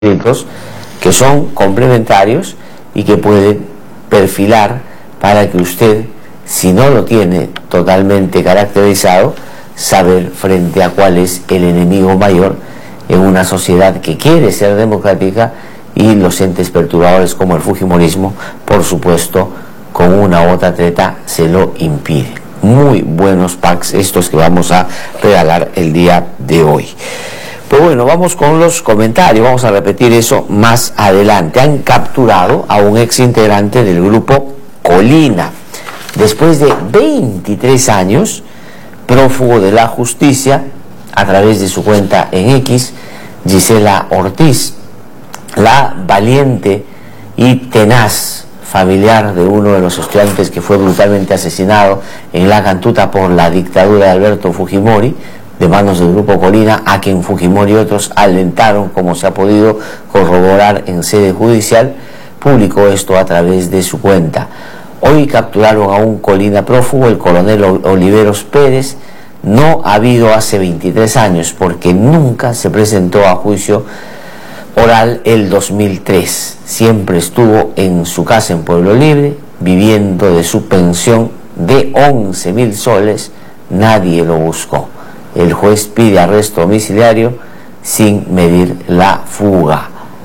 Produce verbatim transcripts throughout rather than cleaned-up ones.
que son complementarios y que pueden perfilar para que usted, si no lo tiene totalmente caracterizado, saber frente a cuál es el enemigo mayor en una sociedad que quiere ser democrática, y los entes perturbadores como el fujimorismo, por supuesto, con una u otra treta se lo impide. Muy buenos packs estos que vamos a regalar el día de hoy. Pues bueno, vamos con los comentarios, vamos a repetir eso más adelante. Han capturado a un ex integrante del grupo Colina. Después de veintitrés años, prófugo de la justicia, a través de su cuenta en X, Gisela Ortiz, la valiente y tenaz familiar de uno de los estudiantes que fue brutalmente asesinado en la Cantuta por la dictadura de Alberto Fujimori, de manos del grupo Colina, a quien Fujimori y otros alentaron, como se ha podido corroborar en sede judicial, publicó esto a través de su cuenta. Hoy capturaron a un Colina prófugo, el coronel Oliveros Pérez. No ha habido hace veintitrés años, porque nunca se presentó a juicio oral el dos mil tres. Siempre estuvo en su casa en Pueblo Libre, viviendo de su pensión de once mil soles. Nadie lo buscó. El juez pide arresto domiciliario sin medir la fuga.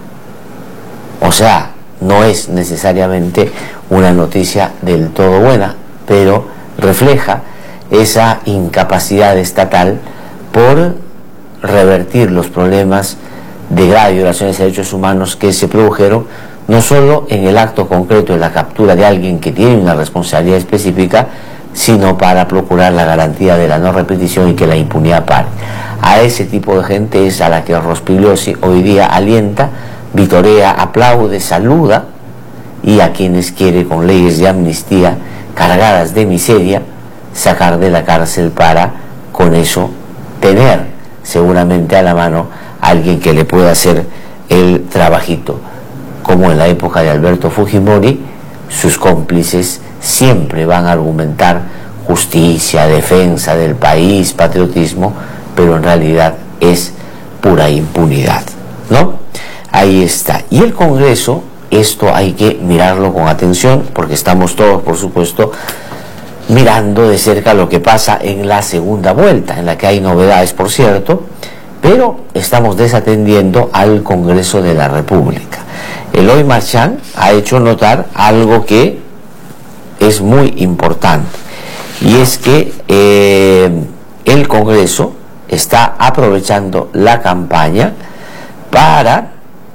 O sea, no es necesariamente una noticia del todo buena, pero refleja esa incapacidad estatal por revertir los problemas de grave violaciones de derechos humanos que se produjeron, no solo en el acto concreto de la captura de alguien que tiene una responsabilidad específica, sino para procurar la garantía de la no repetición y que la impunidad pare. A ese tipo de gente es a la que Rospigliosi hoy día alienta, vitorea, aplaude, saluda, y a quienes quiere, con leyes de amnistía cargadas de miseria, sacar de la cárcel para, con eso, tener seguramente a la mano a alguien que le pueda hacer el trabajito. Como en la época de Alberto Fujimori, sus cómplices siempre van a argumentar justicia, defensa del país, patriotismo, pero en realidad es pura impunidad, ¿no? Ahí está. Y el Congreso, esto hay que mirarlo con atención, porque estamos todos, por supuesto, mirando de cerca lo que pasa en la segunda vuelta, en la que hay novedades, por cierto, pero estamos desatendiendo al Congreso de la República. Eloy Marchán ha hecho notar algo que es muy importante, y es que eh, el Congreso está aprovechando la campaña para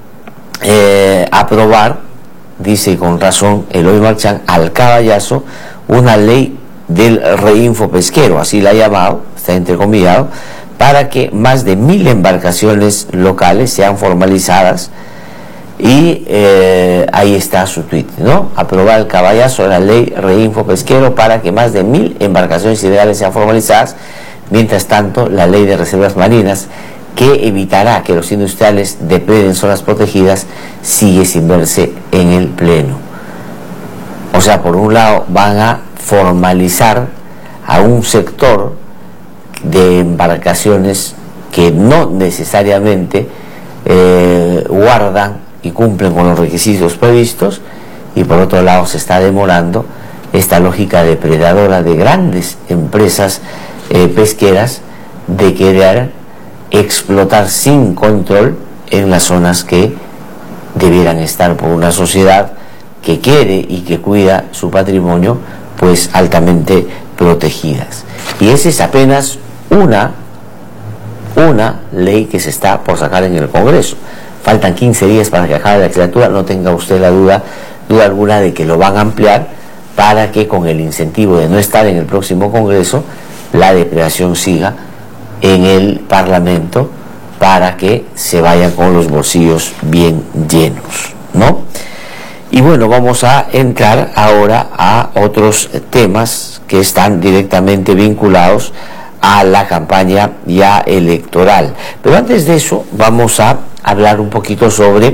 eh, aprobar, dice con razón Eloy Marchán, al caballazo, una ley del reinfo pesquero, así la ha llamado, está entrecomillado, para que más de mil embarcaciones locales sean formalizadas. Y eh, ahí está su tuit, ¿no? Aprobar el caballazo de la ley reinfo pesquero para que más de mil embarcaciones ilegales sean formalizadas. Mientras tanto, la ley de reservas marinas, que evitará que los industriales depreden zonas protegidas, sigue sin verse en el pleno. O sea, por un lado van a formalizar a un sector de embarcaciones que no necesariamente eh, guardan y cumplen con los requisitos previstos, y por otro lado se está demorando esta lógica depredadora de grandes empresas eh, pesqueras de querer explotar sin control en las zonas que debieran estar por una sociedad que quiere y que cuida su patrimonio, pues altamente protegidas. Y esa es apenas una una ley que se está por sacar en el Congreso. Faltan quince días para que acabe la legislatura. No tenga usted la duda, duda alguna de que lo van a ampliar, para que, con el incentivo de no estar en el próximo Congreso, la depredación siga en el Parlamento, para que se vayan con los bolsillos bien llenos, ¿no? Y bueno, vamos a entrar ahora a otros temas que están directamente vinculados a la campaña ya electoral. Pero antes de eso, vamos a hablar un poquito sobre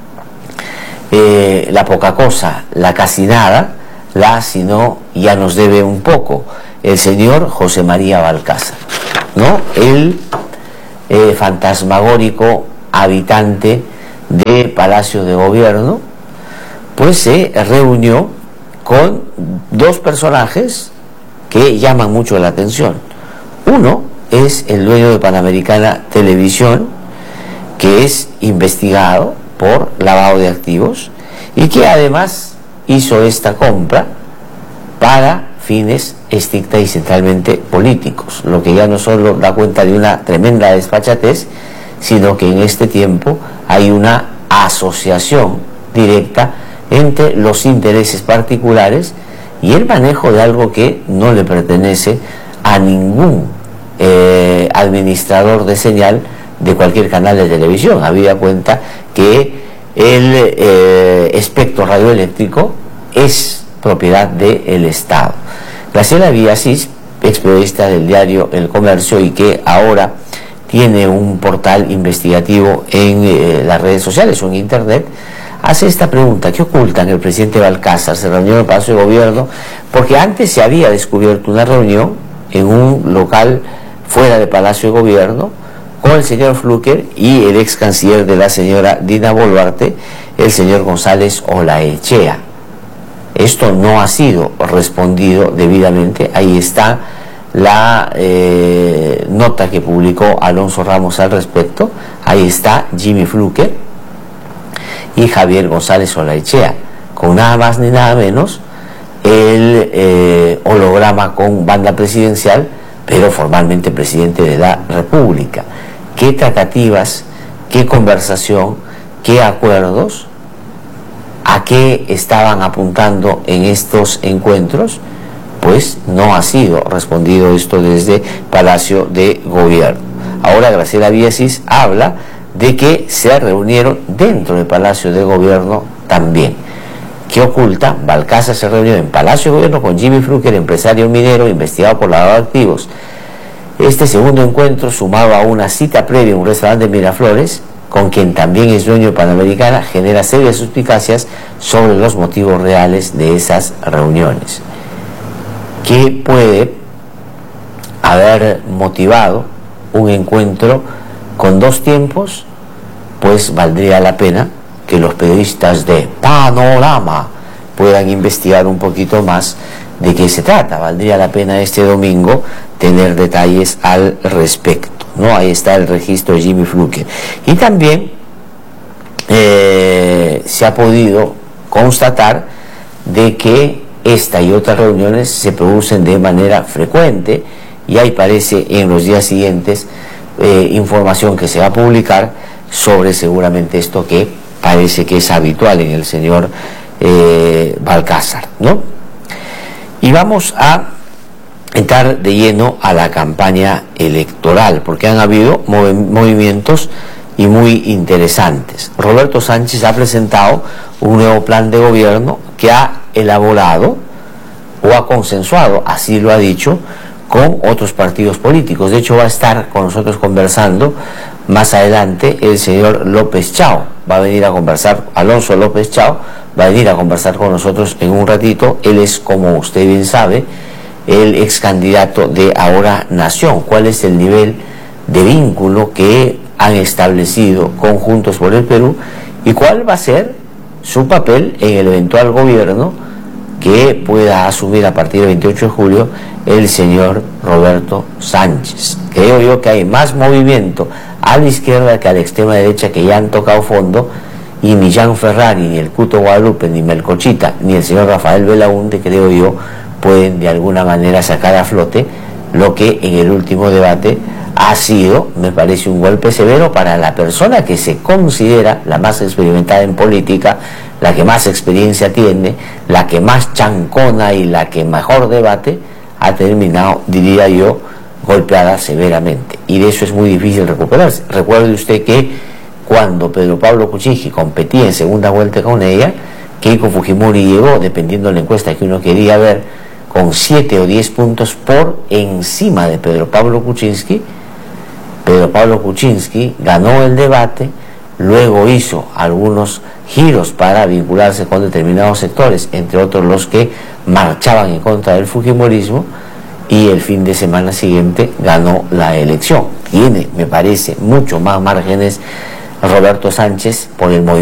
eh, la poca cosa, la casi nada, la si no ya nos debe un poco, el señor José María Balcázar, ¿no? El eh, fantasmagórico habitante de Palacio de Gobierno, pues se reunió con dos personajes que llaman mucho la atención. Uno es el dueño de Panamericana Televisión, que es investigado por lavado de activos y que además hizo esta compra para fines estricta y centralmente políticos, lo que ya no solo da cuenta de una tremenda desfachatez, sino que en este tiempo hay una asociación directa entre los intereses particulares y el manejo de algo que no le pertenece a ningún eh, administrador de señal de cualquier canal de televisión. Habida cuenta que el eh, espectro radioeléctrico es propiedad del Estado. Graciela Villacís, ex periodista del diario El Comercio y que ahora tiene un portal investigativo en eh, las redes sociales o en internet, hace esta pregunta: ¿qué ocultan el presidente Balcázar? Se reunió en el Palacio de Gobierno porque antes se había descubierto una reunión en un local fuera del Palacio de Gobierno con el señor Fluker y el ex canciller de la señora Dina Boluarte, el señor González Olaechea. Esto no ha sido respondido debidamente. Ahí está la eh, nota que publicó Alonso Ramos al respecto. Ahí está Jimmy Fluker y Javier González Olaechea, con nada más ni nada menos el eh, holograma con banda presidencial, pero formalmente presidente de la República. ¿Qué tratativas, qué conversación, qué acuerdos, a qué estaban apuntando en estos encuentros? Pues no ha sido respondido esto desde Palacio de Gobierno. Ahora Graciela Villacís habla de que se reunieron dentro del Palacio de Gobierno también. ¿Qué oculta? Balcázar se reunió en Palacio de Gobierno con Jimmy Fluker, empresario minero investigado por lavado de activos. Este segundo encuentro, sumado a una cita previa en un restaurante de Miraflores, con quien también es dueño de Panamericana, genera serias suspicacias sobre los motivos reales de esas reuniones. ¿Qué puede haber motivado un encuentro con dos tiempos? Pues valdría la pena que los periodistas de Panorama puedan investigar un poquito más de qué se trata. Valdría la pena este domingo tener detalles al respecto, ¿no? Ahí está el registro de Jimmy Fluker. Y también eh, se ha podido constatar de que esta y otras reuniones se producen de manera frecuente, y ahí parece en los días siguientes eh, información que se va a publicar sobre seguramente esto que parece que es habitual en el señor eh, Balcázar, ¿no? Y vamos a entrar de lleno a la campaña electoral, porque han habido mov movimientos y muy interesantes. Roberto Sánchez ha presentado un nuevo plan de gobierno que ha elaborado o ha consensuado, así lo ha dicho, con otros partidos políticos. De hecho, va a estar con nosotros conversando más adelante el señor López Chao. Va a venir a conversar, Alonso López Chao, va a venir a conversar con nosotros en un ratito. Él es, como usted bien sabe, el ex candidato de Ahora Nación. ¿Cuál es el nivel de vínculo que han establecido con Juntos por el Perú y cuál va a ser su papel en el eventual gobierno que pueda asumir a partir del veintiocho de julio el señor Roberto Sánchez? Creo yo que hay más movimiento a la izquierda que a la extrema derecha, que ya han tocado fondo, y ni Jean Ferrari, ni el Cuto Guadalupe, ni Melcochita, ni el señor Rafael Belaúnde, creo yo, pueden de alguna manera sacar a flote lo que en el último debate ha sido, me parece, un golpe severo para la persona que se considera la más experimentada en política, la que más experiencia tiene, la que más chancona y la que mejor debate. Ha terminado, diría yo, golpeada severamente, y de eso es muy difícil recuperarse. Recuerde usted que cuando Pedro Pablo Kuczynski competía en segunda vuelta con ella, Keiko Fujimori llegó, dependiendo de la encuesta que uno quería ver, con siete o diez puntos por encima de Pedro Pablo Kuczynski. Pedro Pablo Kuczynski ganó el debate, luego hizo algunos giros para vincularse con determinados sectores, entre otros los que marchaban en contra del fujimorismo, y el fin de semana siguiente ganó la elección. Tiene, me parece, mucho más márgenes Roberto Sánchez por el movimiento.